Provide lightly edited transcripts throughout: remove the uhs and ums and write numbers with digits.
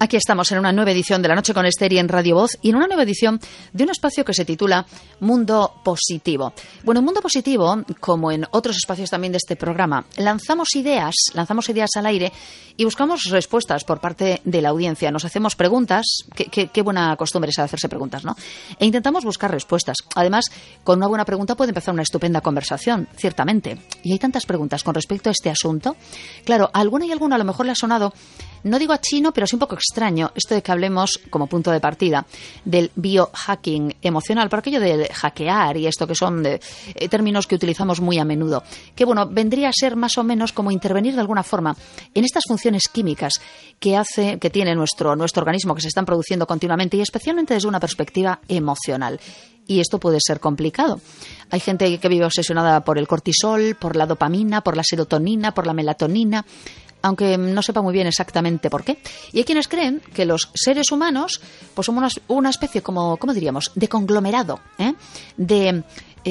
Aquí estamos en una nueva edición de La Noche con Esther y en Radio Voz y en una nueva edición de un espacio que se titula Mundo Positivo. Bueno, en Mundo Positivo, como en otros espacios también de este programa, lanzamos ideas al aire y buscamos respuestas por parte de la audiencia. Nos hacemos preguntas, qué buena costumbre es hacerse preguntas, ¿no? E intentamos buscar respuestas. Además, con una buena pregunta puede empezar una estupenda conversación, ciertamente. Y hay tantas preguntas con respecto a este asunto. Claro, a alguna a lo mejor le ha sonado, no digo a chino, pero sí un poco extraño, esto de que hablemos como punto de partida del biohacking emocional, por aquello de hackear y esto que son términos que utilizamos muy a menudo, que bueno, vendría a ser más o menos como intervenir de alguna forma en estas funciones químicas que tiene nuestro organismo, que se están produciendo continuamente y especialmente desde una perspectiva emocional. Y esto puede ser complicado. Hay gente que vive obsesionada por el cortisol, por la dopamina, por la serotonina, por la melatonina, aunque no sepa muy bien exactamente por qué. Y hay quienes creen que los seres humanos pues somos una especie, ¿cómo diríamos?, de conglomerado, de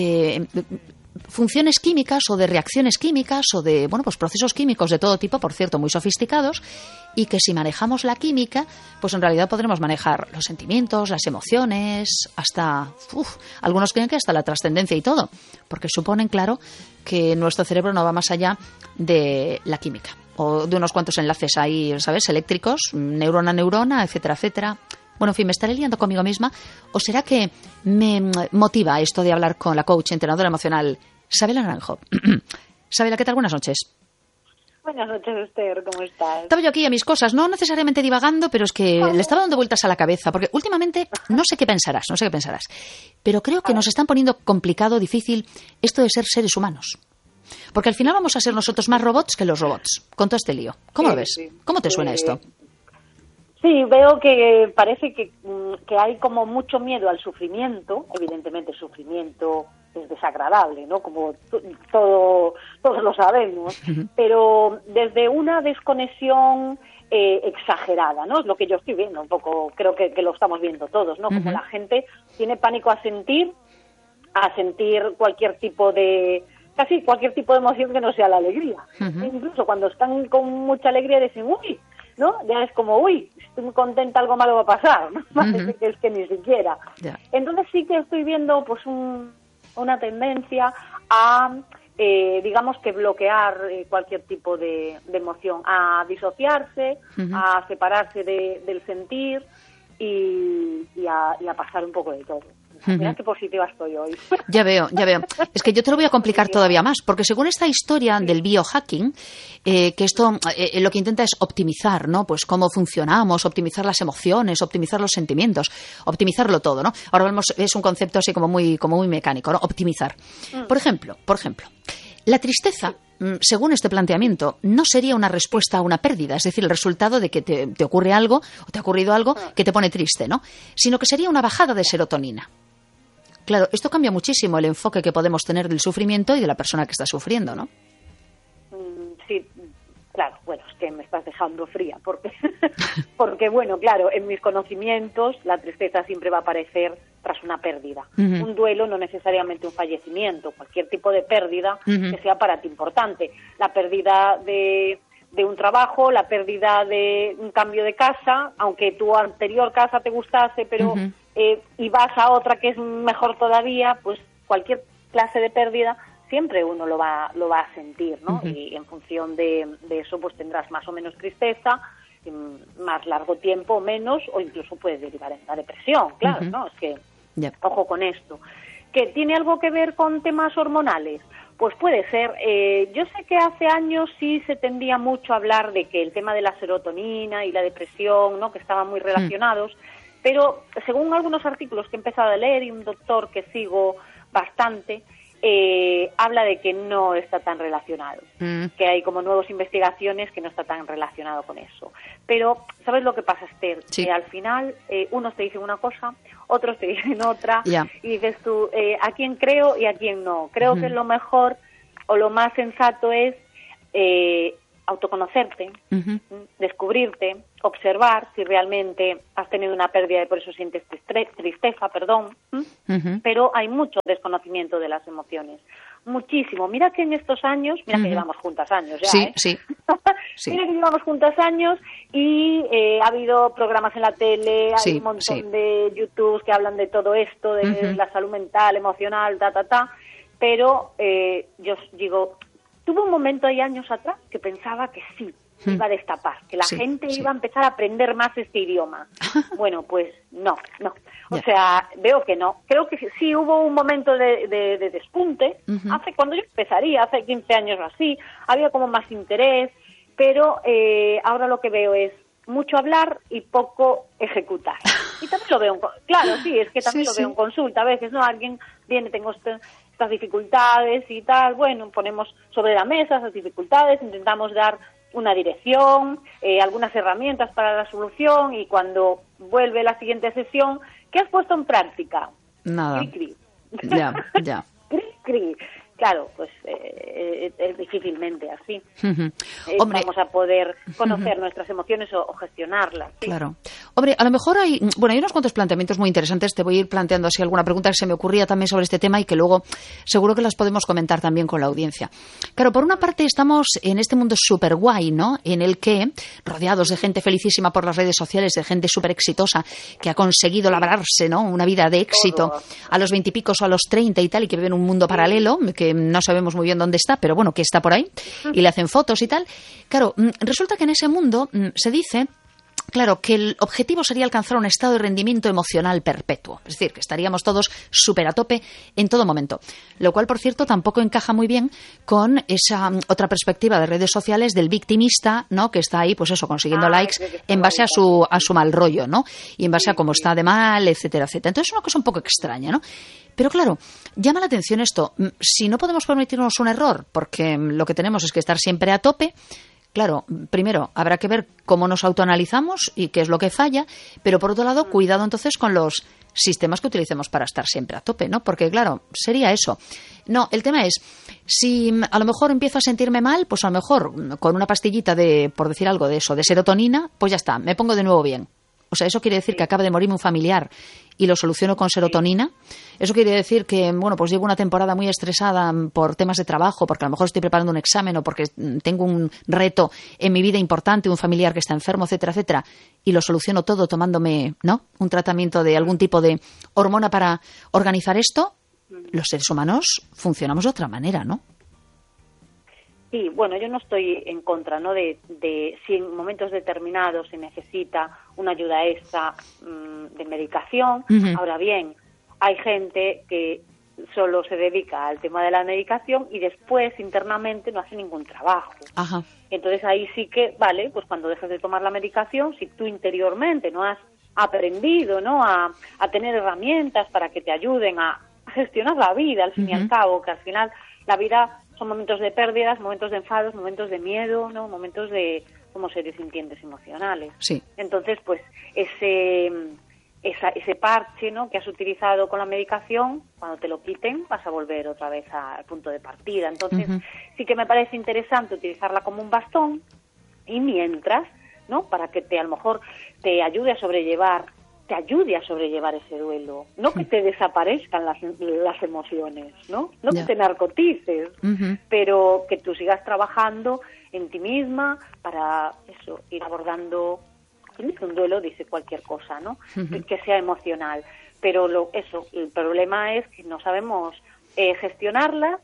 funciones químicas o de reacciones químicas o de pues procesos químicos de todo tipo, por cierto, muy sofisticados, y que si manejamos la química, pues en realidad podremos manejar los sentimientos, las emociones, hasta, algunos creen que hasta la trascendencia y todo, porque suponen, claro, que nuestro cerebro no va más allá de la química o de unos cuantos enlaces ahí, ¿sabes?, eléctricos, neurona a neurona, etcétera, etcétera. Bueno, en fin, ¿me estaré liando conmigo misma? ¿O será que me motiva esto de hablar con la coach, entrenadora emocional, Sabela Naranjo? Sabela, ¿qué tal? Buenas noches. Buenas noches, Esther, ¿cómo estás? Estaba yo aquí a mis cosas, no necesariamente divagando, pero es que le estaba dando vueltas a la cabeza, porque últimamente no sé qué pensarás, pero creo que nos están poniendo complicado, difícil, esto de ser seres humanos. Porque al final vamos a ser nosotros más robots que los robots, con todo este lío. ¿Cómo lo ves? Sí. ¿Cómo te suena esto? Sí, veo que parece que hay como mucho miedo al sufrimiento. Evidentemente el sufrimiento es desagradable, ¿no? Como todos lo sabemos. Pero desde una desconexión exagerada, ¿no? Es lo que yo estoy viendo un poco, creo que lo estamos viendo todos, ¿no? Como la gente tiene pánico a sentir casi cualquier tipo de emoción que no sea la alegría. Incluso cuando están con mucha alegría dicen, uy, ¿no? Ya es como, uy, estoy muy contenta, algo malo va a pasar, ¿no? Parece que es que ni siquiera. Yeah. Entonces sí que estoy viendo pues una tendencia a, digamos que bloquear cualquier tipo de emoción, a disociarse, a separarse del sentir y a pasar un poco de todo. Mira qué positiva estoy hoy. Ya veo. Es que yo te lo voy a complicar todavía más, porque según esta historia del biohacking, que esto lo que intenta es optimizar, ¿no? Pues cómo funcionamos, optimizar las emociones, optimizar los sentimientos, optimizarlo todo, ¿no? Ahora vemos, es un concepto así como muy mecánico, ¿no? Optimizar. Por ejemplo, la tristeza, según este planteamiento, no sería una respuesta a una pérdida, es decir, el resultado de que te ocurre algo o te ha ocurrido algo que te pone triste, ¿no? Sino que sería una bajada de serotonina. Claro, esto cambia muchísimo el enfoque que podemos tener del sufrimiento y de la persona que está sufriendo, ¿no? Sí, claro, bueno, es que me estás dejando fría, porque bueno, claro, en mis conocimientos la tristeza siempre va a aparecer tras una pérdida. Un duelo, no necesariamente un fallecimiento, cualquier tipo de pérdida que sea para ti importante. La pérdida de un trabajo, la pérdida de un cambio de casa, aunque tu anterior casa te gustase, pero y vas a otra que es mejor todavía, pues cualquier clase de pérdida siempre uno lo va a sentir, ¿no? Y en función de eso pues tendrás más o menos tristeza, más largo tiempo o menos, o incluso puedes derivar en la depresión, claro, ¿no? Es que, ojo con esto. ¿Que tiene algo que ver con temas hormonales? Pues puede ser. Yo sé que hace años sí se tendía mucho a hablar de que el tema de la serotonina y la depresión, ¿no?, que estaban muy relacionados, pero según algunos artículos que he empezado a leer y un doctor que sigo bastante, habla de que no está tan relacionado, que hay como nuevas investigaciones que no está tan relacionado con eso. Pero, ¿sabes lo que pasa, Esther? Sí. Que al final unos te dicen una cosa, otros te dicen otra, y dices tú, ¿a quién creo y a quién no? Creo que lo mejor o lo más sensato es autoconocerte, descubrirte, observar si realmente has tenido una pérdida y por eso sientes tristeza, pero hay mucho desconocimiento de las emociones, muchísimo. Mira que en estos años, mira que llevamos juntas años ya, Sí. Mira que llevamos juntas años Y ha habido programas en la tele, hay un montón de YouTube que hablan de todo esto, de la salud mental, emocional, pero yo digo, tuve un momento ahí años atrás que pensaba que sí, iba a destapar, que la gente iba a empezar a aprender más este idioma. Bueno, pues no. O sea, veo que no. Creo que sí hubo un momento de despunte, cuando yo empezaría, hace 15 años o así, había como más interés, pero ahora lo que veo es mucho hablar y poco ejecutar. Y también lo veo, claro, sí, es que también lo veo en consulta a veces, ¿no? Alguien viene, tengo estas dificultades y tal, bueno, ponemos sobre la mesa esas dificultades, intentamos dar una dirección, algunas herramientas para la solución, y cuando vuelve la siguiente sesión, ¿qué has puesto en práctica? Nada. Cri-cri. Ya. Cri-cri. Claro, pues es difícilmente así. Hombre, vamos a poder conocer nuestras emociones o gestionarlas. ¿Sí? Claro. Hombre, a lo mejor hay unos cuantos planteamientos muy interesantes. Te voy a ir planteando así alguna pregunta que se me ocurría también sobre este tema y que luego seguro que las podemos comentar también con la audiencia. Claro, por una parte estamos en este mundo súper guay, ¿no? En el que, rodeados de gente felicísima por las redes sociales, de gente súper exitosa que ha conseguido labrarse, ¿no? Una vida de éxito a los 20 y pico o a los 30 y tal, y que vive en un mundo paralelo, que no sabemos muy bien dónde está, pero bueno, que está por ahí, y le hacen fotos y tal. Claro, resulta que en ese mundo se dice, claro, que el objetivo sería alcanzar un estado de rendimiento emocional perpetuo. Es decir, que estaríamos todos súper a tope en todo momento. Lo cual, por cierto, tampoco encaja muy bien con esa otra perspectiva de redes sociales del victimista, ¿no? Que está ahí, pues eso, consiguiendo likes en base a su mal rollo, ¿no? Y en base a cómo está de mal, etcétera, etcétera. Entonces es una cosa un poco extraña, ¿no? Pero claro, llama la atención esto. Si no podemos permitirnos un error, porque lo que tenemos es que estar siempre a tope, claro, primero habrá que ver cómo nos autoanalizamos y qué es lo que falla, pero por otro lado, cuidado entonces con los sistemas que utilicemos para estar siempre a tope, ¿no? Porque claro, sería eso. No, el tema es, si a lo mejor empiezo a sentirme mal, pues a lo mejor con una pastillita de, por decir algo de eso, de serotonina, pues ya está, me pongo de nuevo bien. O sea, eso quiere decir que acaba de morirme un familiar y lo soluciono con serotonina. Eso quiere decir que, bueno, pues llevo una temporada muy estresada por temas de trabajo, porque a lo mejor estoy preparando un examen o porque tengo un reto en mi vida importante, un familiar que está enfermo, etcétera, etcétera, y lo soluciono todo tomándome, ¿no?, un tratamiento de algún tipo de hormona para organizar esto. Los seres humanos funcionamos de otra manera, ¿no? Sí, bueno, yo no estoy en contra, ¿no?, de si en momentos determinados se necesita una ayuda extra de medicación. Ahora bien, hay gente que solo se dedica al tema de la medicación y después internamente no hace ningún trabajo. Ajá. Entonces ahí sí que, vale, pues cuando dejes de tomar la medicación, si tú interiormente no has aprendido, ¿no?, a tener herramientas para que te ayuden a gestionar la vida, al fin y al cabo, que al final la vida son momentos de pérdidas, momentos de enfados, momentos de miedo, ¿no?, momentos de como seres sintientes emocionales. Sí. Entonces, pues ese parche, ¿no?, que has utilizado con la medicación, cuando te lo quiten vas a volver otra vez al punto de partida. Entonces, sí que me parece interesante utilizarla como un bastón, y mientras, ¿no?, para que a lo mejor te ayude a sobrellevar ese duelo, no que te desaparezcan las emociones, no que te narcotices, pero que tú sigas trabajando en ti misma para eso, ir abordando. Quien dice un duelo dice cualquier cosa, ¿no?, que sea emocional, pero el problema es que no sabemos gestionarla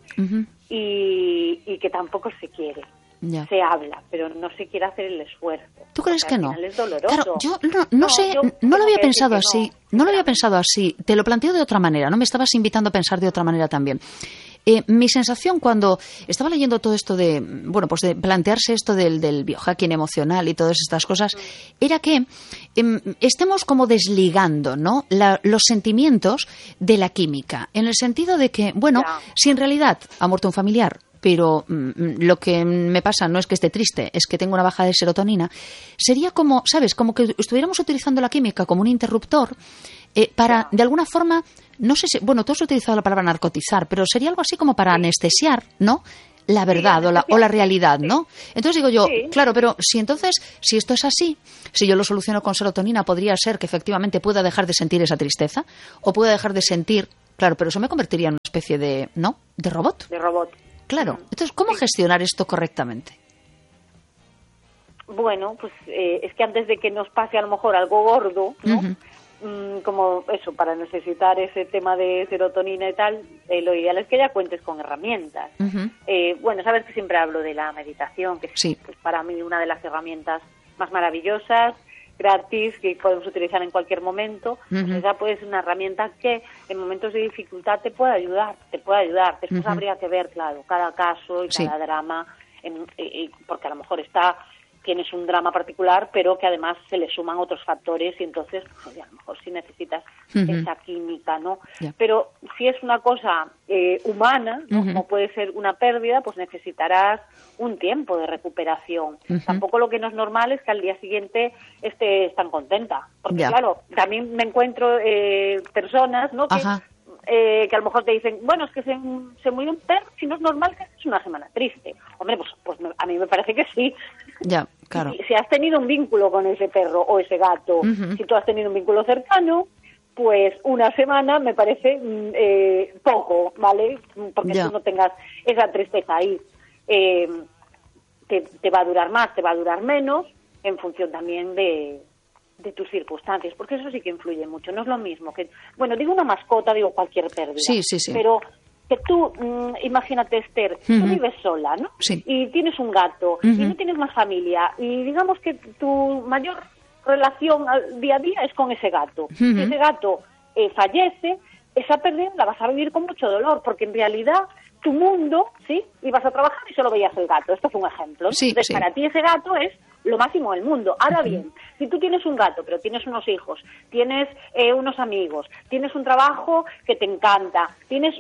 y que tampoco se quiere. Ya. Se habla, pero no se quiere hacer el esfuerzo. ¿Tú crees que no? Es doloroso. Claro, yo no sé, no lo había pensado así. No lo había pensado así. Te lo planteo de otra manera, ¿no? Me estabas invitando a pensar de otra manera también. Mi sensación cuando estaba leyendo todo esto de, bueno, pues de plantearse esto del biohacking emocional y todas estas cosas, era que estemos como desligando, ¿no?, los sentimientos de la química, en el sentido de que, bueno, si en realidad ha muerto un familiar, pero lo que me pasa no es que esté triste, es que tengo una baja de serotonina, sería como, ¿sabes?, como que estuviéramos utilizando la química como un interruptor para, de alguna forma, no sé si, bueno, tú has utilizado la palabra narcotizar, pero sería algo así como para anestesiar, ¿no?, la verdad o la realidad, ¿no? Entonces digo yo, claro, pero si esto es así, si yo lo soluciono con serotonina, podría ser que efectivamente pueda dejar de sentir esa tristeza o pueda dejar de sentir, claro, pero eso me convertiría en una especie de, ¿no?, de robot. De robot. Claro. Entonces, ¿cómo gestionar esto correctamente? Bueno, pues es que antes de que nos pase a lo mejor algo gordo, ¿no? Como eso, para necesitar ese tema de serotonina y tal, lo ideal es que ya cuentes con herramientas. Bueno, sabes que siempre hablo de la meditación, que es pues, para mí una de las herramientas más maravillosas, gratis, que podemos utilizar en cualquier momento. Pues esa puede ser una herramienta que en momentos de dificultad te puede ayudar. Después habría que ver, claro, cada caso y cada drama, porque a lo mejor tienes un drama particular, pero que además se le suman otros factores y entonces pues, a lo mejor sí necesitas esa química, ¿no? Pero si es una cosa humana, ¿no? Como puede ser una pérdida, pues necesitarás un tiempo de recuperación. Tampoco lo que no es normal es que al día siguiente estés tan contenta. Porque claro, también me encuentro personas, ¿no? Que a lo mejor te dicen, bueno, es que se murió un perro, si no es normal que es una semana triste. Hombre, pues a mí me parece que sí. Ya, claro. Si has tenido un vínculo con ese perro o ese gato, si tú has tenido un vínculo cercano, pues una semana me parece poco, ¿vale? Porque tú no tengas esa tristeza ahí. Te va a durar más, te va a durar menos, en función también de tus circunstancias, porque eso sí que influye mucho. No es lo mismo que, bueno, digo una mascota, digo cualquier pérdida, pero que tú, imagínate, Esther, tú vives sola, ¿no? Y tienes un gato, y no tienes más familia, y digamos que tu mayor relación al día a día es con ese gato. Si ese gato fallece, esa pérdida la vas a vivir con mucho dolor, porque en realidad tu mundo, ¿sí? Ibas a trabajar y solo veías el gato. Esto es un ejemplo, ¿no? Entonces, para ti ese gato es lo máximo del mundo. Ahora bien, si tú tienes un gato, pero tienes unos hijos, tienes unos amigos, tienes un trabajo que te encanta, tienes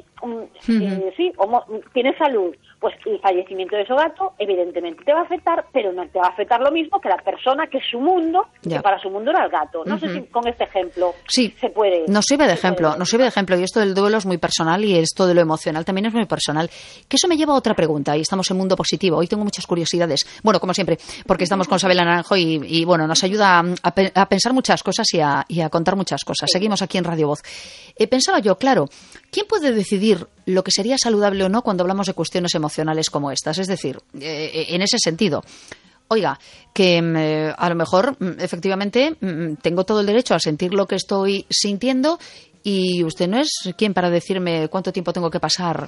tienes salud, pues el fallecimiento de ese gato evidentemente te va a afectar, pero no te va a afectar lo mismo que la persona que es su mundo, que para su mundo era el gato. No sé si con este ejemplo se puede... Nos sirve de ejemplo, y esto del duelo es muy personal y esto de lo emocional también es muy personal. Que eso me lleva a otra pregunta, y estamos en Mundo Positivo. Hoy tengo muchas curiosidades, bueno, como siempre, porque estamos con Sabela Naranjo y bueno, nos ayuda a pensar muchas cosas y a contar muchas cosas. Seguimos aquí en Radio Voz. Pensaba yo, claro, ¿quién puede decidir lo que sería saludable o no cuando hablamos de cuestiones emocionales como estas? Es decir, en ese sentido, oiga, que a lo mejor efectivamente tengo todo el derecho a sentir lo que estoy sintiendo y usted no es quien para decirme cuánto tiempo tengo que pasar,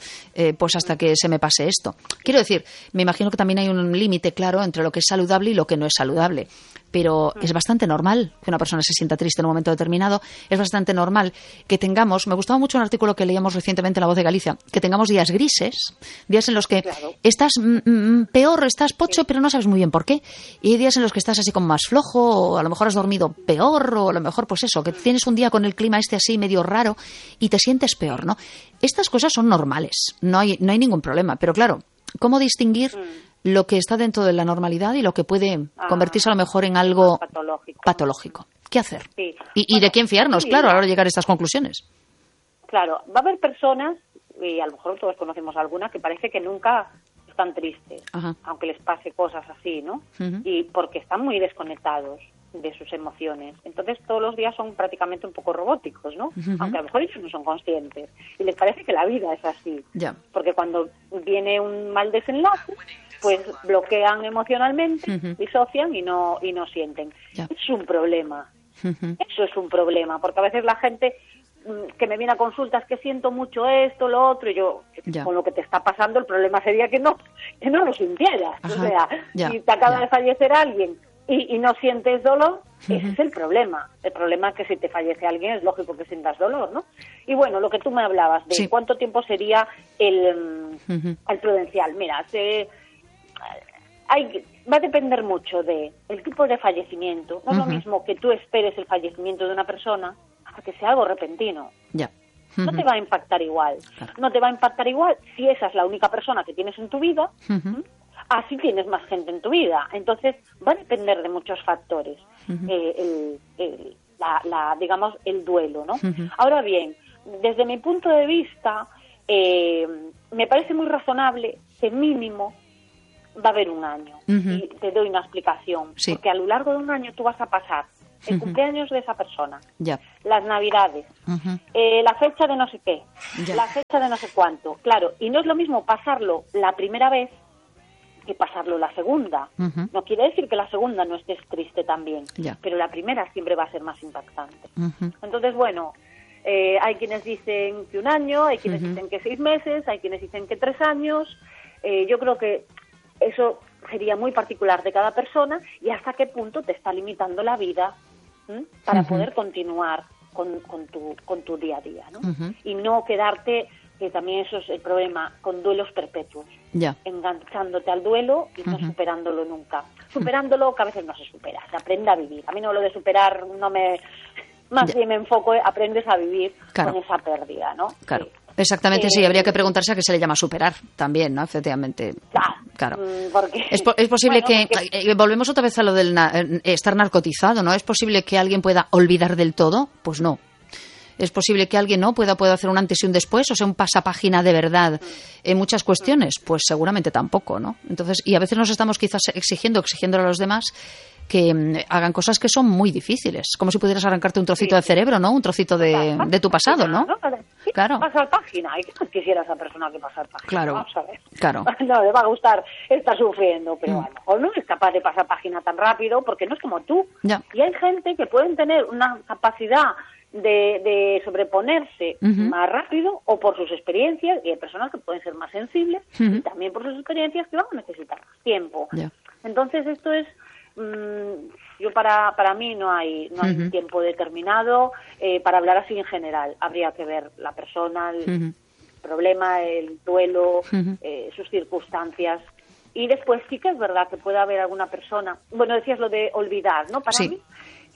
pues hasta que se me pase esto. Quiero decir, me imagino que también hay un límite claro entre lo que es saludable y lo que no es saludable. Pero es bastante normal que una persona se sienta triste en un momento determinado. Es bastante normal que tengamos, me gustaba mucho un artículo que leíamos recientemente en La Voz de Galicia, que tengamos días grises, días en los que estás peor, estás pocho, pero no sabes muy bien por qué. Y hay días en los que estás así como más flojo, o a lo mejor has dormido peor, o a lo mejor pues eso, que tienes un día con el clima así medio raro y te sientes peor, ¿no? Estas cosas son normales, no hay ningún problema. Pero claro, ¿cómo distinguir lo que está dentro de la normalidad y lo que puede convertirse a lo mejor en algo patológico? ¿Qué hacer? Y de quién fiarnos, claro, a la hora de llegar a estas conclusiones. Claro, va a haber personas, y a lo mejor todos conocemos algunas, que parece que nunca están tristes, aunque les pase cosas así, ¿no? Y porque están muy desconectados de sus emociones. Entonces todos los días son prácticamente un poco robóticos, ¿no? Aunque a lo mejor ellos no son conscientes. Y les parece que la vida es así. Porque cuando viene un mal desenlace, pues bloquean emocionalmente, disocian y no sienten. Es un problema. Eso es un problema, porque a veces la gente que me viene a consultas que siento mucho esto, lo otro, y yo, con lo que te está pasando, el problema sería que no lo sintieras. O sea, si te acaba de fallecer alguien y no sientes dolor, ese es el problema. El problema es que si te fallece alguien es lógico que sientas dolor, ¿no? Y bueno, lo que tú me hablabas de cuánto tiempo sería el prudencial. Mira, va a depender mucho de el tipo de fallecimiento. No es lo mismo que tú esperes el fallecimiento de una persona a que sea algo repentino. No te va a impactar igual. No te va a impactar igual si esa es la única persona que tienes en tu vida. Así tienes más gente en tu vida. Entonces va a depender de muchos factores digamos, el duelo, ¿no? Ahora bien, desde mi punto de vista, me parece muy razonable que mínimo va a haber un año. Y te doy una explicación. Porque a lo largo de un año tú vas a pasar el cumpleaños de esa persona, las navidades, la fecha de no sé qué, la fecha de no sé cuánto. Claro, y no es lo mismo pasarlo la primera vez que pasarlo la segunda. No quiere decir que la segunda no estés triste también, pero la primera siempre va a ser más impactante. Entonces, bueno, hay quienes dicen que 1 año, hay quienes dicen que 6 meses, hay quienes dicen que 3 años. Yo creo que eso sería muy particular de cada persona y hasta qué punto te está limitando la vida para poder continuar con tu día a día, ¿no? Y no quedarte, que también eso es el problema, con duelos perpetuos, enganchándote al duelo y no superándolo nunca. Superándolo, que a veces no se supera, se aprende a vivir. A mí no lo de superar no me... Más bien me enfoco, aprendes a vivir con esa pérdida, ¿no? Claro. Sí. Exactamente, sí, habría que preguntarse a qué se le llama superar también, ¿no? Efectivamente. Claro. Porque, es posible volvemos otra vez a lo del estar narcotizado, ¿no? ¿Es posible que alguien pueda olvidar del todo? Pues no. ¿Es posible que alguien no pueda hacer un antes y un después, o sea, un pasapágina de verdad en muchas cuestiones? Pues seguramente tampoco, ¿no? Entonces, y a veces nos estamos quizás exigiendo a los demás que hagan cosas que son muy difíciles, como si pudieras arrancarte un trocito de cerebro, ¿no? Un trocito de tu pasado, ¿no? Claro. Pasar página. ¿Y qué más quisiera esa persona que pasar página? Claro. Vamos a ver. Claro. No, le va a gustar estar sufriendo, pero a lo mejor no es capaz de pasar página tan rápido porque no es como tú. Y hay gente que pueden tener una capacidad de sobreponerse más rápido o por sus experiencias, y hay personas que pueden ser más sensibles y también por sus experiencias que van a necesitar más tiempo. Entonces esto es para mí no hay un tiempo determinado para hablar así en general. Habría que ver la persona, el problema, el duelo, sus circunstancias. Y después sí que es verdad que puede haber alguna persona, bueno, decías lo de olvidar, ¿no? Para mí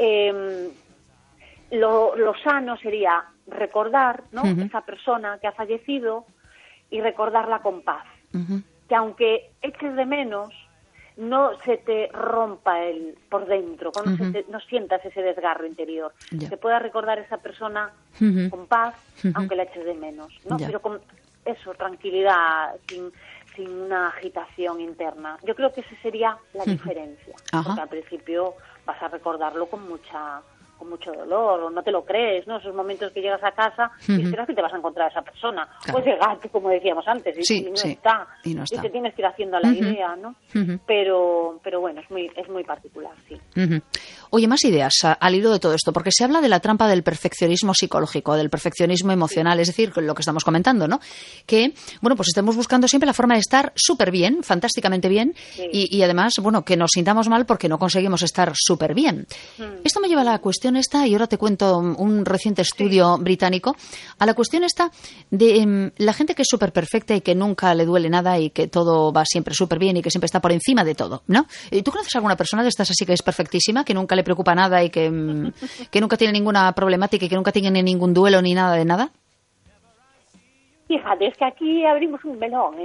lo sano sería recordar, ¿no? Esa persona que ha fallecido y recordarla con paz. Que aunque eches de menos, no se te rompa por dentro, no sientas ese desgarro interior. Que puedas recordar a esa persona con paz, aunque la eches de menos, ¿no? Pero con eso, tranquilidad, sin una agitación interna. Yo creo que esa sería la diferencia. Porque al principio vas a recordarlo con mucho dolor, o no te lo crees, ¿no? Esos momentos que llegas a casa y esperas que te vas a encontrar a esa persona. Pues el gato, como decíamos antes, y no está. Y te tienes que ir haciendo a la idea, ¿no? Pero bueno, es muy particular, sí. Oye, más ideas al hilo de todo esto, porque se habla de la trampa del perfeccionismo psicológico, del perfeccionismo emocional, es decir, lo que estamos comentando, ¿no? Que, bueno, pues estemos buscando siempre la forma de estar súper bien, fantásticamente bien, y además, bueno, que nos sintamos mal porque no conseguimos estar súper bien. Esto me lleva a la cuestión esta, y ahora te cuento un reciente estudio británico, a la cuestión esta de la gente que es súper perfecta y que nunca le duele nada y que todo va siempre súper bien y que siempre está por encima de todo, ¿no? ¿Tú conoces alguna persona de estas así que es perfectísima, que nunca le preocupa nada y que nunca tiene ninguna problemática y que nunca tiene ningún duelo ni nada de nada? Fíjate, es que aquí abrimos un melón.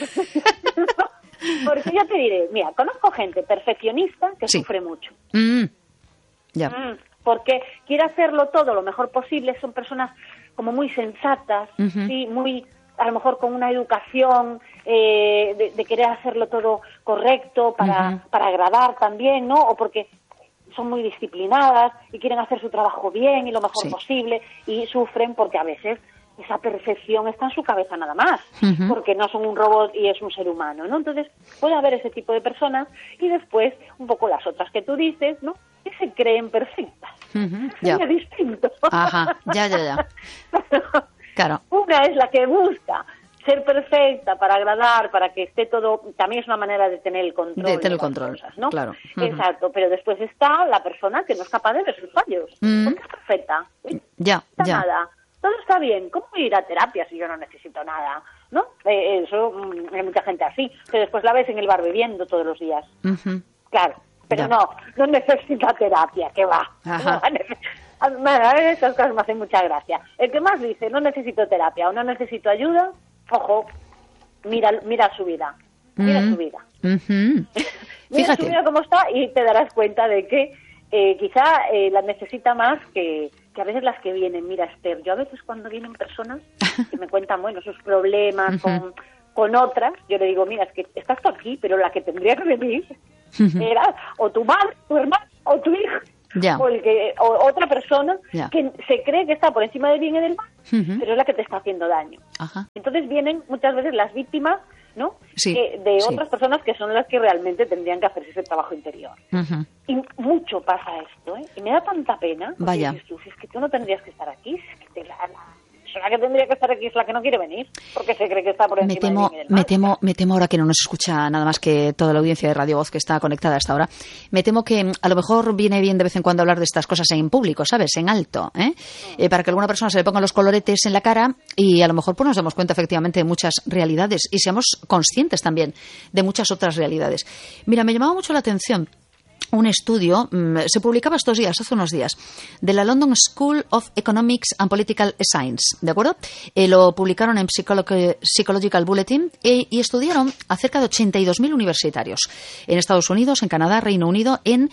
Porque ya te diré, mira, conozco gente perfeccionista que sufre mucho. Porque quiere hacerlo todo lo mejor posible, son personas como muy sensatas, ¿sí? Muy, a lo mejor con una educación de querer hacerlo todo correcto para agradar también, ¿no? O porque son muy disciplinadas y quieren hacer su trabajo bien y lo mejor posible, y sufren porque a veces esa perfección está en su cabeza nada más, porque no son un robot y es un ser humano, ¿no? Entonces puede haber ese tipo de personas y después un poco las otras que tú dices, ¿no? Que se creen perfectas. Sería distinto. Ya. Claro. Una es la que busca ser perfecta para agradar, para que esté todo, también es una manera de tener el control. De tener el control, cosas, ¿no? Claro. Exacto, pero después está la persona que no es capaz de ver sus fallos. Porque es perfecta. Ya. Nada. Todo está bien. ¿Cómo ir a terapia si yo no necesito nada? ¿No? Eso, hay mucha gente así, que después la ves en el bar bebiendo todos los días. Claro, pero no necesita terapia, que va. Esas cosas me hacen mucha gracia. El que más dice, no necesito terapia o no necesito ayuda, ojo, mira su vida. Mira su vida. Mira su vida cómo está y te darás cuenta de que quizá la necesita más que a veces las que vienen. Mira, Esther, yo a veces cuando vienen personas que me cuentan, bueno, sus problemas con otras, yo le digo, mira, es que estás tú aquí, pero la que tendría que venir era o tu madre, tu hermano o tu hijo. O otra persona que se cree que está por encima del bien y del mal, pero es la que te está haciendo daño. Entonces vienen muchas veces las víctimas ¿no? Sí, de otras personas que son las que realmente tendrían que hacerse ese trabajo interior. Y mucho pasa esto, ¿eh? Y me da tanta pena. Vaya. Dices tú, si es que tú no tendrías que estar aquí, es que la persona que tendría que estar aquí es la que no quiere venir, porque se cree que está por encima del bien y del mal. Me temo ahora que no nos escucha nada más que toda la audiencia de Radio Voz que está conectada hasta ahora. Me temo que a lo mejor viene bien de vez en cuando hablar de estas cosas en público, ¿sabes? En alto, para que alguna persona se le pongan los coloretes en la cara y a lo mejor pues nos demos cuenta efectivamente de muchas realidades y seamos conscientes también de muchas otras realidades. Mira, me llamaba mucho la atención un estudio, se publicaba estos días, hace unos días, de la London School of Economics and Political Science, ¿de acuerdo? Lo publicaron en Psychological Bulletin y estudiaron a cerca de 82.000 universitarios en Estados Unidos, en Canadá, Reino Unido, en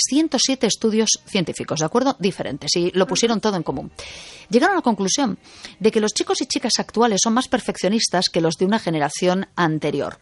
307 estudios científicos, ¿de acuerdo? Diferentes, y lo pusieron todo en común. Llegaron a la conclusión de que los chicos y chicas actuales son más perfeccionistas que los de una generación anterior.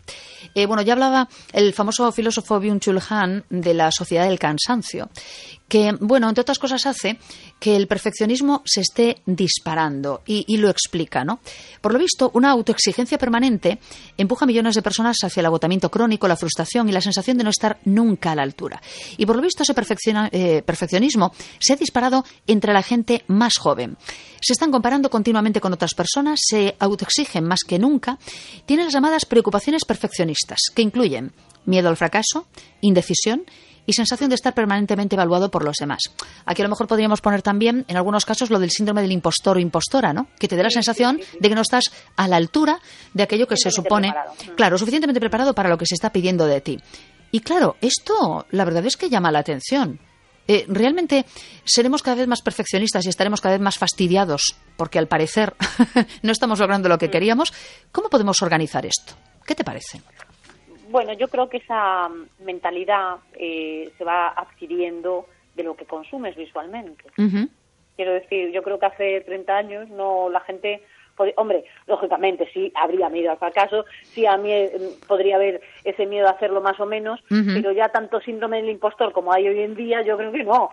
Ya hablaba el famoso filósofo Byung-Chul Han de la sociedad del cansancio, que, entre otras cosas hace que el perfeccionismo se esté disparando y lo explica, ¿no? Por lo visto, una autoexigencia permanente empuja a millones de personas hacia el agotamiento crónico, la frustración y la sensación de no estar nunca a la altura. Y por lo visto, ese perfeccionismo se ha disparado entre la gente más joven. Se están comparando continuamente con otras personas, se autoexigen más que nunca, tienen las llamadas preocupaciones perfeccionistas, que incluyen miedo al fracaso, indecisión y sensación de estar permanentemente evaluado por los demás. Aquí a lo mejor podríamos poner también, en algunos casos, lo del síndrome del impostor o impostora, ¿no? Que te dé la sensación de que no estás a la altura de aquello que se supone, claro, suficientemente preparado para lo que se está pidiendo de ti. Y claro, esto la verdad es que llama la atención. ¿Realmente seremos cada vez más perfeccionistas y estaremos cada vez más fastidiados porque al parecer no estamos logrando lo que queríamos? ¿Cómo podemos organizar esto? ¿Qué te parece? Bueno, yo creo que esa mentalidad se va adquiriendo de lo que consumes visualmente. Quiero decir, yo creo que hace 30 años la gente... Hombre, lógicamente sí habría miedo al fracaso, sí podría haber ese miedo a hacerlo más o menos, pero ya tanto síndrome del impostor como hay hoy en día, yo creo que no,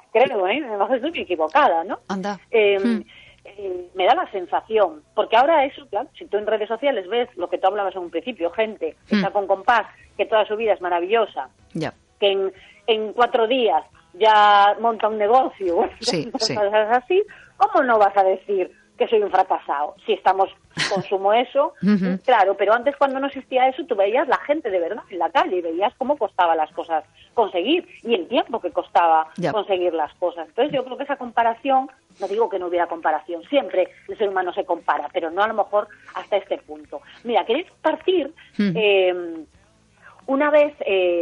no estoy equivocada, ¿no? Anda. Me da la sensación, porque ahora eso, claro, si tú en redes sociales ves lo que tú hablabas en un principio, gente que está con compás, que toda su vida es maravillosa, que en 4 días ya monta un negocio, cosas así, ¿cómo no vas a decir que soy un fracasado? Si consumo eso, claro, pero antes cuando no existía eso, tú veías la gente de verdad en la calle y veías cómo costaba las cosas conseguir y el tiempo que costaba conseguir las cosas. Entonces yo creo que esa comparación, no digo que no hubiera comparación, siempre el ser humano se compara, pero no a lo mejor hasta este punto. Mira, quería partir, una vez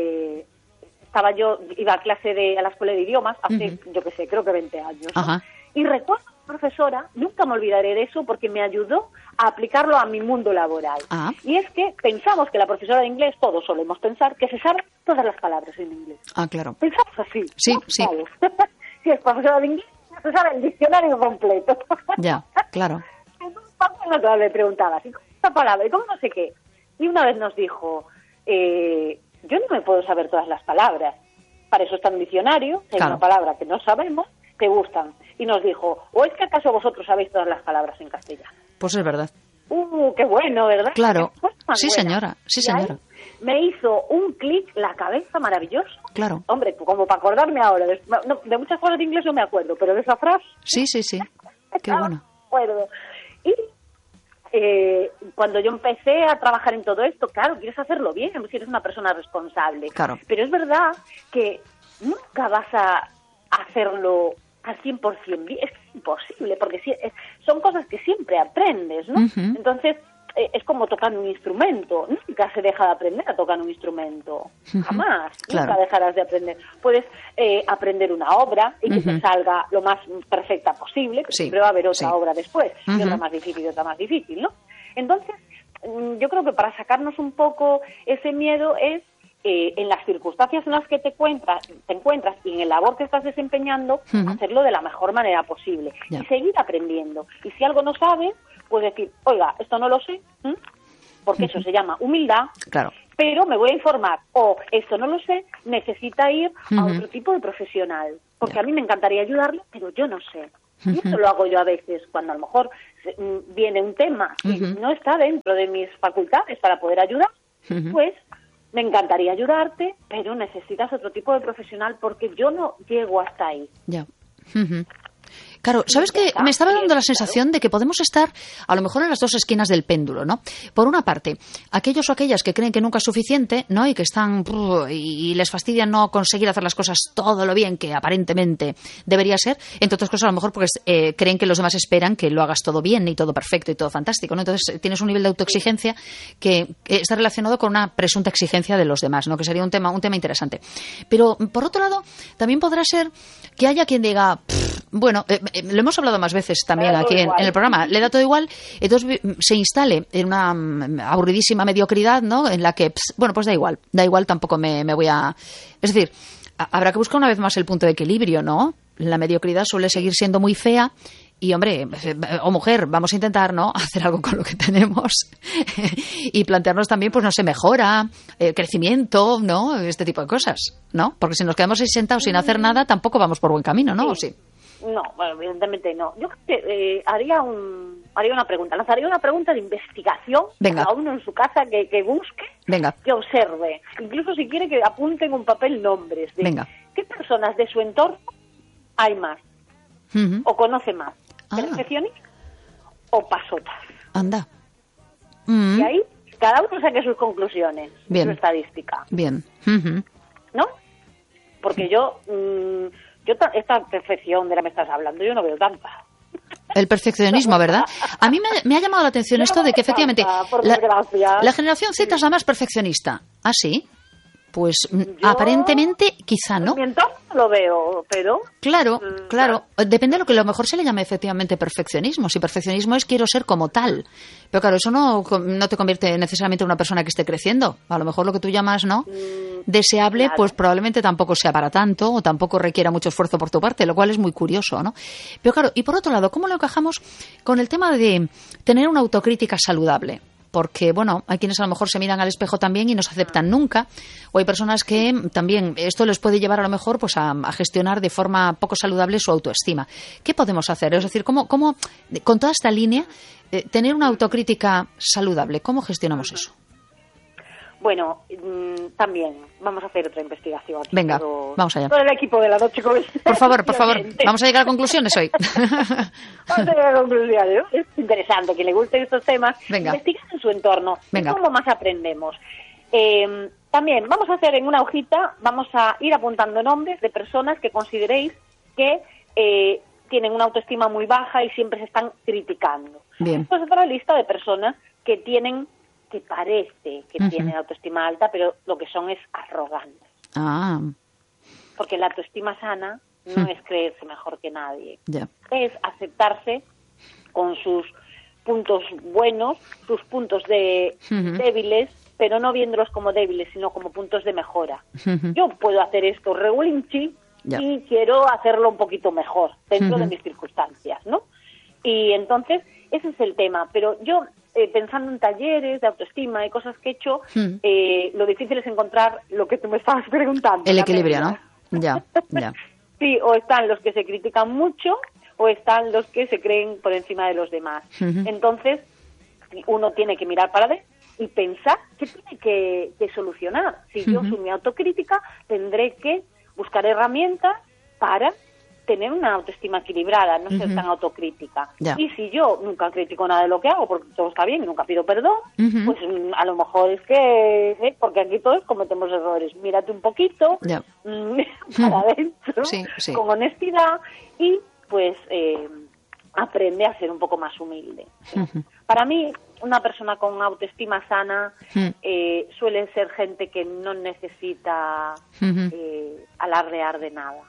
iba a clase a la escuela de idiomas hace, yo qué sé, creo que 20 años, ¿no? Y recuerdo a la profesora, nunca me olvidaré de eso, porque me ayudó a aplicarlo a mi mundo laboral. Y es que pensamos que la profesora de inglés, todos solemos pensar, que se sabe todas las palabras en inglés. Claro. Pensamos así. Sí, ¿no? sí. Si es profesora de inglés, se sabe el diccionario completo. Ya, claro. Entonces, le preguntaba, ¿y cómo esta palabra? ¿Y cómo no sé qué? Y una vez nos dijo, yo no me puedo saber todas las palabras. Para eso está un diccionario, si hay una palabra que no sabemos, te gustan. Y nos dijo, ¿o es que acaso vosotros sabéis todas las palabras en castellano? Pues es verdad. Qué bueno, ¿verdad? Claro. Sí, señora. Sí, señora. Me hizo un clic la cabeza maravilloso. Claro. Hombre, como para acordarme ahora. De muchas cosas de inglés no me acuerdo, pero de esa frase... Sí. Qué bueno. Me acuerdo. Y cuando yo empecé a trabajar en todo esto, claro, quieres hacerlo bien, si eres una persona responsable. Claro. Pero es verdad que nunca vas a hacerlo al 100% bien. Es imposible, porque son cosas que siempre aprendes, ¿no? Entonces, es como tocar un instrumento. Nunca se deja de aprender a tocar un instrumento. Jamás. Claro. Nunca dejarás de aprender. Puedes aprender una obra y que te salga lo más perfecta posible, pero siempre va a haber otra obra después, y otra más difícil y otra más difícil, ¿no? Entonces, yo creo que para sacarnos un poco ese miedo es en las circunstancias en las que te encuentras y en el labor que estás desempeñando, hacerlo de la mejor manera posible y seguir aprendiendo. Y si algo no sabes, pues decir, oiga, esto no lo sé, porque eso se llama humildad, pero me voy a informar, o esto no lo sé, necesita ir a otro tipo de profesional, porque a mí me encantaría ayudarle, pero yo no sé. Y eso lo hago yo a veces, cuando a lo mejor viene un tema que no está dentro de mis facultades para poder ayudar, pues me encantaría ayudarte, pero necesitas otro tipo de profesional porque yo no llego hasta ahí. Ya. Claro, ¿sabes qué? Me estaba dando la sensación de que podemos estar a lo mejor en las dos esquinas del péndulo, ¿no? Por una parte, aquellos o aquellas que creen que nunca es suficiente, ¿no? Y que están y les fastidia no conseguir hacer las cosas todo lo bien que aparentemente debería ser, entre otras cosas a lo mejor porque creen que los demás esperan que lo hagas todo bien y todo perfecto y todo fantástico, ¿no? Entonces tienes un nivel de autoexigencia que está relacionado con una presunta exigencia de los demás, ¿no? Que sería un tema interesante. Pero por otro lado, también podrá ser que haya quien diga, bueno, lo hemos hablado más veces también aquí en el programa, le da todo igual, entonces se instale en una aburridísima mediocridad, ¿no? En la que, bueno, pues da igual, tampoco me voy a... Es decir, habrá que buscar una vez más el punto de equilibrio, ¿no? La mediocridad suele seguir siendo muy fea y, hombre, o mujer, vamos a intentar, ¿no?, hacer algo con lo que tenemos y plantearnos también, pues no sé, mejora, crecimiento, ¿no? Este tipo de cosas, ¿no? Porque si nos quedamos ahí sentados sin hacer nada, tampoco vamos por buen camino, ¿no? ¿O sí? No, bueno, evidentemente no. Yo creo que haría una pregunta. Lanzaría una pregunta de investigación. Venga. A uno en su casa que busque, venga, que observe. Incluso si quiere que apunte en un papel nombres. De venga. ¿Qué personas de su entorno hay más? ¿O conoce más? ¿Perfeccionistas o pasotas? Anda. Y ahí cada uno saque sus conclusiones. Bien. Su estadística. Bien. ¿No? Porque yo esta perfección de la que me estás hablando, yo no veo tanta. El perfeccionismo, ¿verdad? A mí me ha llamado la atención esto de que efectivamente la generación Z es la más perfeccionista. ¿Ah, sí? Pues aparentemente quizá no. En mi entorno lo veo, pero... Claro. Depende de lo que a lo mejor se le llame efectivamente perfeccionismo. Si perfeccionismo es quiero ser como tal. Pero claro, eso no te convierte necesariamente en una persona que esté creciendo. A lo mejor lo que tú llamas, ¿no?, deseable, claro, pues probablemente tampoco sea para tanto o tampoco requiera mucho esfuerzo por tu parte, lo cual es muy curioso, ¿no? Pero claro, y por otro lado, ¿cómo lo encajamos con el tema de tener una autocrítica saludable? Porque, bueno, hay quienes a lo mejor se miran al espejo también y no se aceptan nunca, o hay personas que también esto les puede llevar a lo mejor pues a gestionar de forma poco saludable su autoestima. ¿Qué podemos hacer? Es decir, ¿cómo con toda esta línea, tener una autocrítica saludable? ¿Cómo gestionamos eso? Bueno, también vamos a hacer otra investigación aquí. Venga, vamos allá. Todo el equipo de La Noche con Esther. Por favor, vamos a llegar a conclusiones hoy. Vamos a llegar a conclusiones. Es interesante que le gusten estos temas. Venga. Investigar en su entorno. Venga. ¿Cómo más aprendemos? También vamos a hacer en una hojita, vamos a ir apuntando nombres de personas que consideréis que tienen una autoestima muy baja y siempre se están criticando. Bien. Pues otra lista de personas que parece que tienen autoestima alta, pero lo que son es arrogantes. Ah. Porque la autoestima sana no es creerse mejor que nadie. Yeah. Es aceptarse con sus puntos buenos, sus puntos débiles, pero no viéndolos como débiles, sino como puntos de mejora. Yo puedo hacer esto regulinchi y quiero hacerlo un poquito mejor dentro de mis circunstancias, ¿no? Y entonces, ese es el tema. Pero yo, pensando en talleres de autoestima y cosas que he hecho, lo difícil es encontrar lo que tú me estabas preguntando. El equilibrio, ¿no? Ya. Sí, o están los que se critican mucho o están los que se creen por encima de los demás. Entonces, uno tiene que mirar para adentro y pensar qué tiene que solucionar. Si yo soy mi autocrítica, tendré que buscar herramientas para tener una autoestima equilibrada, no ser tan autocrítica. Y si yo nunca critico nada de lo que hago, porque todo está bien y nunca pido perdón, pues a lo mejor es que, porque aquí todos cometemos errores, mírate un poquito, para adentro, con honestidad, y pues aprende a ser un poco más humilde. Para mí, una persona con autoestima sana suele ser gente que no necesita alardear de nada.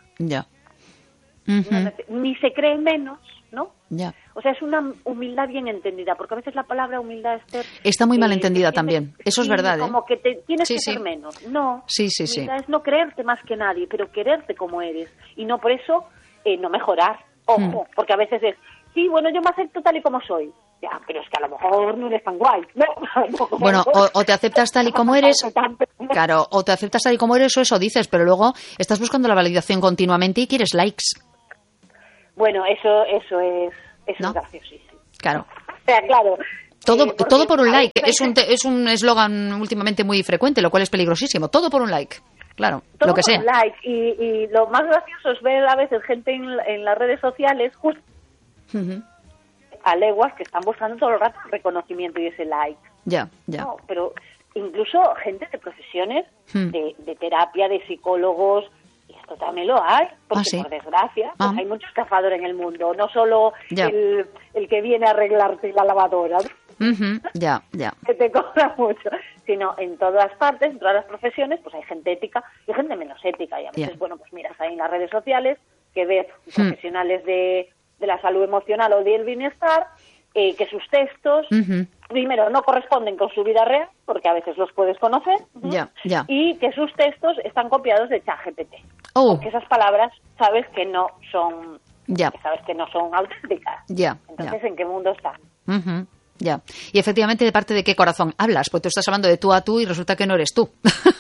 Ni se cree menos, ¿no? O sea, es una humildad bien entendida, porque a veces la palabra humildad, Esther, está muy mal entendida también. Eso es verdad, como que tienes que ser menos. No, humildad es no creerte más que nadie, pero quererte como eres. Y no por eso no mejorar. Ojo, porque a veces es, sí, bueno, yo me acepto tal y como soy. Ya, pero es que a lo mejor no eres tan guay. No, bueno, o te aceptas tal y como eres, claro, o te aceptas tal y como eres o eso dices, pero luego estás buscando la validación continuamente y quieres likes. Bueno, eso es ¿no? graciosísimo. Claro. O sea, claro, Todo por un like. Es un eslogan últimamente muy frecuente, lo cual es peligrosísimo. Todo por un like. Claro, todo lo que sea. Todo por un like. Y lo más gracioso es ver a veces gente en las redes sociales justo a leguas que están buscando todo el rato reconocimiento y ese like. Ya. No, pero incluso gente de profesiones de terapia, de psicólogos, y esto también lo hay, porque por desgracia pues hay mucho estafador en el mundo, no solo el que viene a arreglarte la lavadora, Ya. que te cobra mucho, sino en todas partes, en todas las profesiones, pues hay gente ética y gente menos ética, y a veces, bueno, pues miras ahí en las redes sociales que ves profesionales de la salud emocional o del bienestar, que sus textos, primero, no corresponden con su vida real, porque a veces los puedes conocer, y que sus textos están copiados de ChatGPT. Porque esas palabras sabes que no son, sabes que no son auténticas. Entonces, ¿en qué mundo estás? Ya. Y efectivamente, ¿de parte de qué corazón hablas? Pues tú estás hablando de tú a tú y resulta que no eres tú.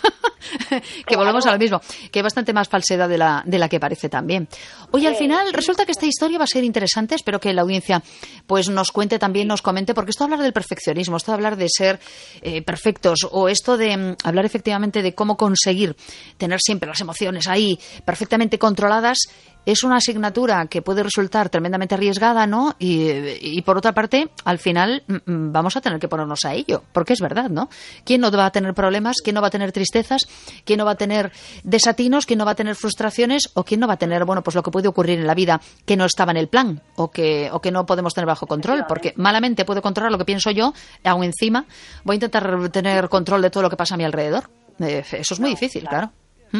Que volvemos a lo mismo, que hay bastante más falsedad de la que parece también. Oye, al final resulta que esta historia va a ser interesante, espero que la audiencia pues nos cuente también, nos comente, porque esto de hablar del perfeccionismo, esto de hablar de ser perfectos, o esto de hablar efectivamente de cómo conseguir tener siempre las emociones ahí perfectamente controladas, es una asignatura que puede resultar tremendamente arriesgada, ¿no? Y por otra parte, al final vamos a tener que ponernos a ello, porque es verdad, ¿no? ¿Quién no va a tener problemas? ¿Quién no va a tener tristezas? ¿Quién no va a tener desatinos? ¿Quién no va a tener frustraciones? ¿O quién no va a tener, bueno, pues lo que puede ocurrir en la vida que no estaba en el plan o que no podemos tener bajo control? Porque malamente puedo controlar lo que pienso yo, aún encima voy a intentar tener control de todo lo que pasa a mi alrededor. Eso es muy difícil, claro.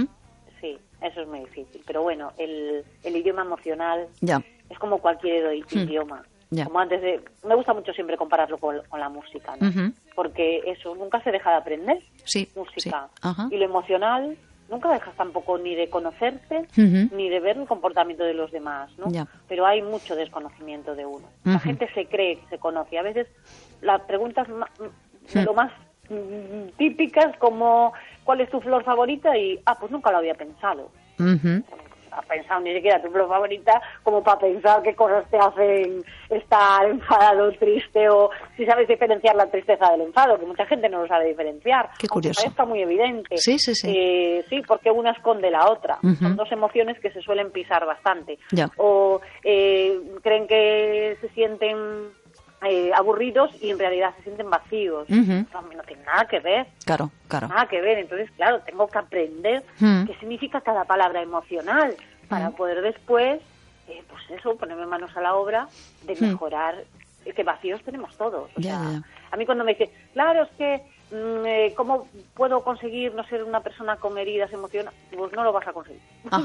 Eso es muy difícil, pero bueno, el idioma emocional es como cualquier idioma. Como antes me gusta mucho siempre compararlo con la música, ¿no? Porque eso nunca se deja de aprender, música. Y lo emocional nunca dejas tampoco ni de conocerte ni de ver el comportamiento de los demás, ¿no? Pero hay mucho desconocimiento de uno. La gente se cree que se conoce. A veces las preguntas de lo más típicas como ¿cuál es tu flor favorita? Y pues nunca lo había pensado. Ha pensado ni siquiera tu flor favorita como para pensar qué cosas te hacen estar enfadado, triste, o si sabes diferenciar la tristeza del enfado, que mucha gente no lo sabe diferenciar. Qué curioso. Está muy evidente. Sí. Sí, porque una esconde la otra. Son dos emociones que se suelen pisar bastante. O creen que se sienten aburridos y en realidad se sienten vacíos. No tiene nada que ver. Claro. Nada que ver. Entonces, claro, tengo que aprender qué significa cada palabra emocional para poder después, pues eso, ponerme manos a la obra de mejorar, que vacíos tenemos todos. O sea, a mí cuando me dice, claro, es que ¿cómo puedo conseguir no ser una persona con heridas emocionales? Pues no lo vas a conseguir.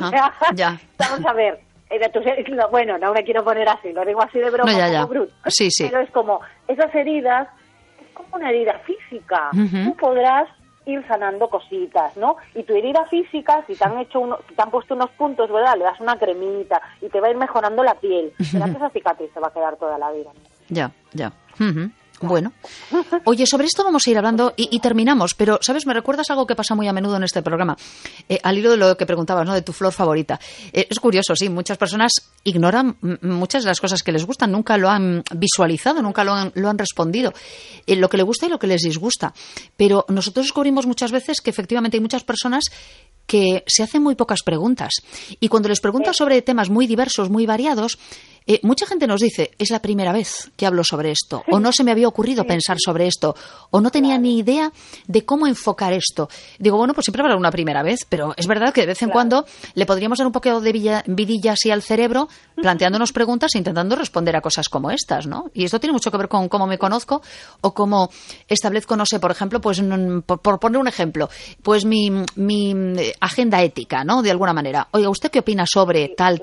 Vamos a ver. Bueno, no me quiero poner así, lo digo así de broma, como bruto. Sí. Pero es como, esas heridas, es como una herida física. Tú podrás ir sanando cositas, ¿no? Y tu herida física, si te han puesto unos puntos, ¿verdad? Le das una cremita y te va a ir mejorando la piel. Pero esa cicatriz te va a quedar toda la vida, ¿no? Ya. Bueno, oye, sobre esto vamos a ir hablando y terminamos, pero, ¿sabes? Me recuerdas algo que pasa muy a menudo en este programa, al hilo de lo que preguntabas, ¿no? De tu flor favorita. Es curioso, sí, muchas personas ignoran muchas de las cosas que les gustan, nunca lo han visualizado, nunca lo han respondido, lo que les gusta y lo que les disgusta. Pero nosotros descubrimos muchas veces que efectivamente hay muchas personas que se hacen muy pocas preguntas. Y cuando les preguntas sobre temas muy diversos, muy variados, mucha gente nos dice, es la primera vez que hablo sobre esto, o no se me había ocurrido pensar sobre esto, o no tenía ni idea de cómo enfocar esto. Digo, bueno, pues siempre habrá una primera vez, pero es verdad que de vez en cuando le podríamos dar un poco de vidilla así al cerebro, planteándonos preguntas e intentando responder a cosas como estas, ¿no? Y esto tiene mucho que ver con cómo me conozco o cómo establezco, no sé, por ejemplo, pues por poner un ejemplo, pues mi agenda ética, ¿no? De alguna manera. Oiga, ¿usted qué opina sobre tal?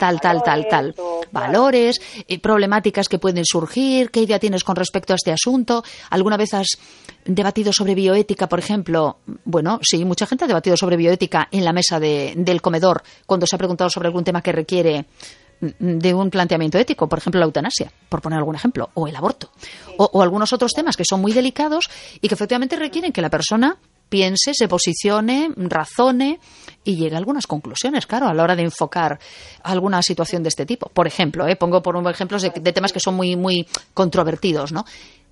Valores, problemáticas que pueden surgir, ¿qué idea tienes con respecto a este asunto? ¿Alguna vez has debatido sobre bioética, por ejemplo? Bueno, sí, mucha gente ha debatido sobre bioética en la mesa del comedor cuando se ha preguntado sobre algún tema que requiere de un planteamiento ético, por ejemplo la eutanasia, por poner algún ejemplo, o el aborto, o algunos otros temas que son muy delicados y que efectivamente requieren que la persona piense, se posicione, razone y llegue a algunas conclusiones, claro, a la hora de enfocar alguna situación de este tipo. Por ejemplo, pongo por ejemplos de temas que son muy, muy controvertidos, ¿no?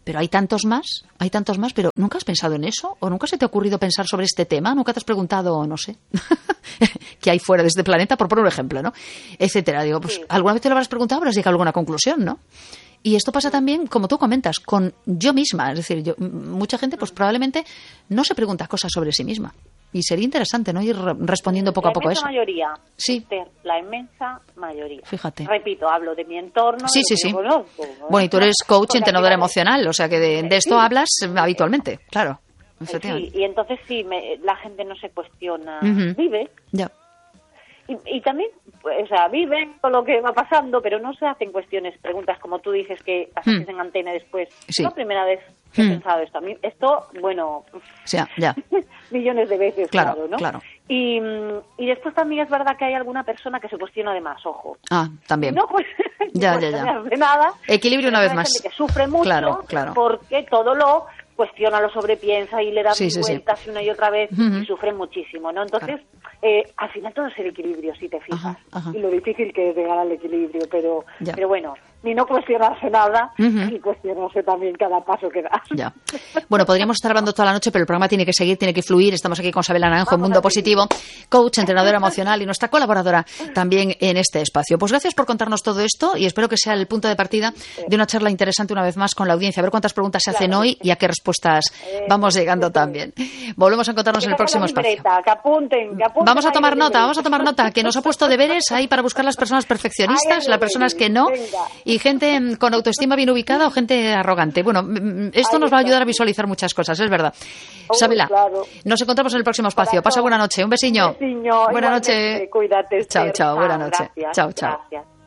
pero hay tantos más, pero ¿nunca has pensado en eso? ¿O nunca se te ha ocurrido pensar sobre este tema? ¿Nunca te has preguntado, no sé, qué hay fuera de este planeta, por poner un ejemplo, ¿no? Etcétera. Digo, pues alguna vez te lo habrás preguntado, habrás llegado a alguna conclusión, ¿no? Y esto pasa también, como tú comentas, con yo misma. Es decir, mucha gente pues probablemente no se pregunta cosas sobre sí misma. Y sería interesante, ¿no? Ir respondiendo poco a poco a eso. La inmensa mayoría. Sí. La inmensa mayoría. Fíjate. Repito, hablo de mi entorno. Sí, de sí, sí. Conozco, ¿no? Bueno, y tú eres coach entrenadora emocional, o sea que de esto hablas habitualmente, claro. Sí, y entonces la gente no se cuestiona. Vive. Ya. Y también, pues, o sea, viven con lo que va pasando, pero no se hacen preguntas como tú dices que haces en antena después. Sí. Es la primera vez que he pensado esto. A mí, esto, bueno, ya. millones de veces, claro, ¿no? Claro. Y después también es verdad que hay alguna persona que se cuestiona de más, ojo. Ah, también. No, pues, ya. De nada. Equilibrio una vez más. Gente que sufre mucho claro. porque todo lo cuestiona, lo sobrepiensa y le da vueltas una y otra vez y sufren muchísimo, ¿no? Entonces, al final todo es el equilibrio, si te fijas. Ajá. Y lo difícil que es llegar al equilibrio, pero bueno, ni no cuestionarse nada y cuestionarse también cada paso que das. Ya. Bueno, podríamos estar hablando toda la noche, pero el programa tiene que seguir, tiene que fluir. Estamos aquí con Sabela Naranjo en Mundo Positivo, coach, entrenadora emocional y nuestra colaboradora también en este espacio. Pues gracias por contarnos todo esto y espero que sea el punto de partida de una charla interesante una vez más con la audiencia. A ver cuántas preguntas se hacen hoy y a qué respuestas vamos llegando también. Volvemos a encontrarnos en el próximo espacio. Que apunten vamos a tomar nota, que nos ha puesto deberes ahí para buscar las personas perfeccionistas, las personas que no, y gente con autoestima bien ubicada o gente arrogante. Bueno, esto nos va a ayudar a visualizar muchas cosas, es verdad. Sabela, nos encontramos en el próximo espacio. Pasa buena noche, un besiño. Buena noche. Cuídate. Chao, buena noche. Chao. Gracias.